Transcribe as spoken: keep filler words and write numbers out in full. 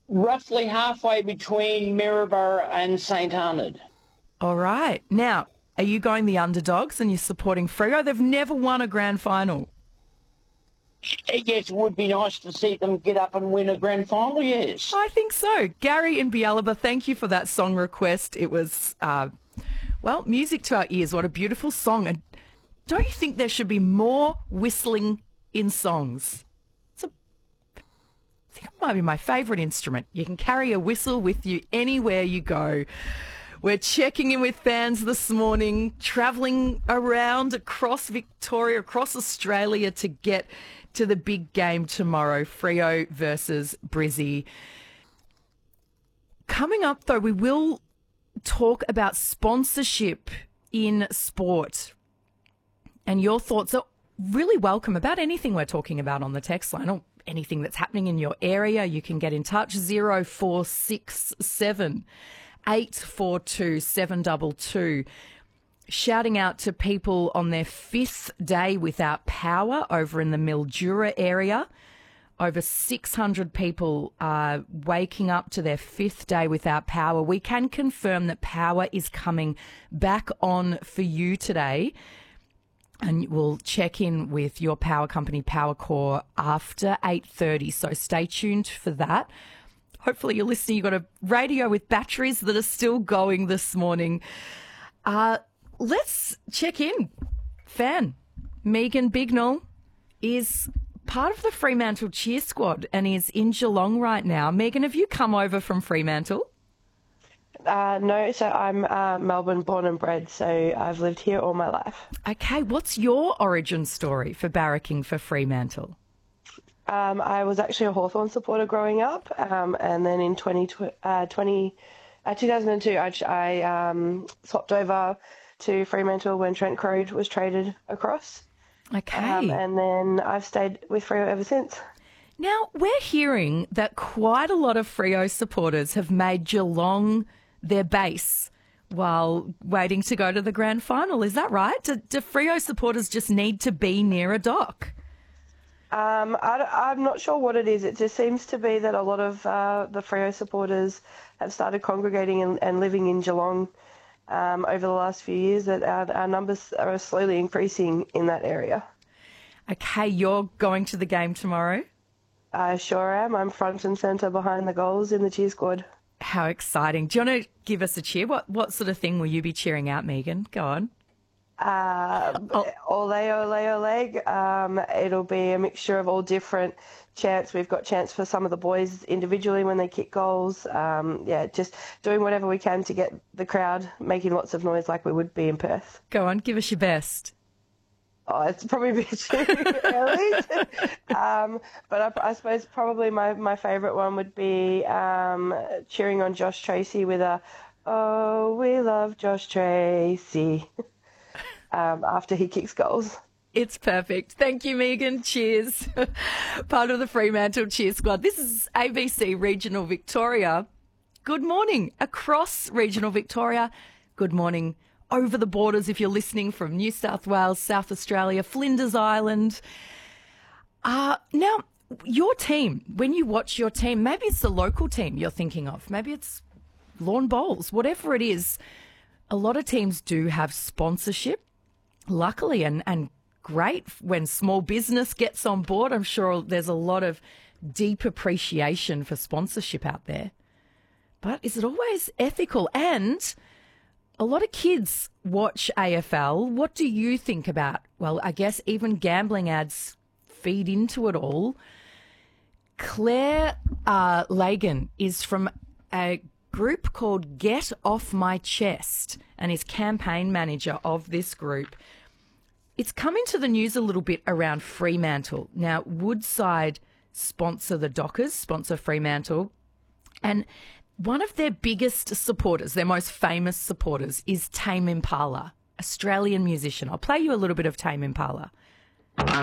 roughly halfway between Maryborough and St Arnaud. All right. Now, are you going the underdogs and you're supporting Freo? They've never won a grand final. Yes, it would be nice to see them get up and win a grand final, yes. I think so. Gary in Bialaba, thank you for that song request. It was, uh, well, music to our ears. What a beautiful song. And don't you think there should be more whistling in songs? It's a, I think it might be my favourite instrument. You can carry a whistle with you anywhere you go. We're checking in with fans this morning, travelling around across Victoria, across Australia to get to the big game tomorrow, Freo versus Brizzy. Coming up, though, we will talk about sponsorship in sport. And your thoughts are really welcome about anything we're talking about on the text line or anything that's happening in your area. You can get in touch, zero four six seven eight four two seven two two. Shouting out to people on their fifth day without power over in the Mildura area. Over six hundred people are waking up to their fifth day without power. We can confirm that power is coming back on for you today. And we'll check in with your power company, Powercor, after eight thirty. So stay tuned for that. Hopefully you're listening. You've got a radio with batteries that are still going this morning. Uh, let's check in. Fan Megan Bignell is part of the Fremantle cheer squad and is in Geelong right now. Megan, have you come over from Fremantle? Uh, no, so I'm uh, Melbourne born and bred, so I've lived here all my life. Okay, what's your origin story for barracking for Fremantle? Um, I was actually a Hawthorn supporter growing up, um, and then in twenty, uh, twenty, uh, two thousand two, I, I um, swapped over to Fremantle when Trent Crowe was traded across. Okay. Um, and then I've stayed with Freo ever since. Now, we're hearing that quite a lot of Freo supporters have made Geelong their base while waiting to go to the grand final. Is that right? Do, do Freo supporters just need to be near a dock? Um, I, am not sure what it is. It just seems to be that a lot of uh, the Freo supporters have started congregating and, and living in Geelong um, over the last few years, that our, our numbers are slowly increasing in that area. Okay, you're going to the game tomorrow? I sure am. I'm front and centre behind the goals in the cheer squad. How exciting. Do you want to give us a cheer? What what sort of thing will you be cheering out, Megan? Go on. Uh, oh. Ole, ole, ole. Um, it'll be a mixture of all different chants. We've got chants for some of the boys individually when they kick goals. Um, yeah, just doing whatever we can to get the crowd making lots of noise like we would be in Perth. Go on, give us your best. Oh, it's probably a bit too early. um, but I, I suppose probably my, my favourite one would be um, cheering on Josh Tracy with a, "Oh, we love Josh Tracy," um, after he kicks goals. It's perfect. Thank you, Megan. Cheers. Part of the Fremantle cheer squad. This is A B C Regional Victoria. Good morning. Across Regional Victoria, good morning. Over the borders, if you're listening from New South Wales, South Australia, Flinders Island. Uh, now, your team, when you watch your team, maybe it's the local team you're thinking of. Maybe it's Lawn Bowls, whatever it is. A lot of teams do have sponsorship, luckily, and, and great when small business gets on board. I'm sure there's a lot of deep appreciation for sponsorship out there. But is it always ethical? And a lot of kids watch A F L. What do you think about, well, I guess even gambling ads feed into it all. Claire uh, Lagan is from a group called Get Off My Chest and is campaign manager of this group. It's come into the news a little bit around Fremantle. Now, Woodside sponsor the Dockers, sponsor Fremantle, and one of their biggest supporters, their most famous supporters, is Tame Impala, Australian musician. I'll play you a little bit of Tame Impala.